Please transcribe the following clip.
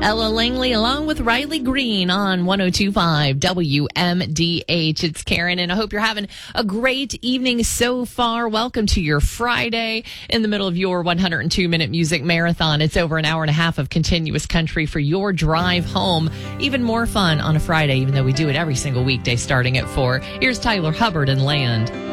Ella Langley along with Riley Green on 102.5 WMDH. It's Karen, and I hope you're having a great evening so far. Welcome to your Friday in the middle of your 102-minute music marathon. It's over an hour and a half of continuous country for your drive home. Even more fun on a Friday, even though we do it every single weekday starting at 4. Here's Tyler Hubbard and Land.